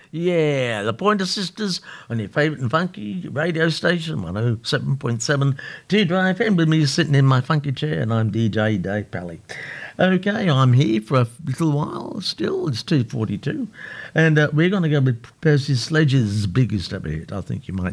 Yeah, the Pointer Sisters on your favourite and funky radio station, 107.7 Teardrop FM, with me sitting in my funky chair, and I'm DJ Dave Pally. Okay, I'm here for a little while still. It's 2:42, and we're going to go with Percy Sledge's biggest ever hit. I think you might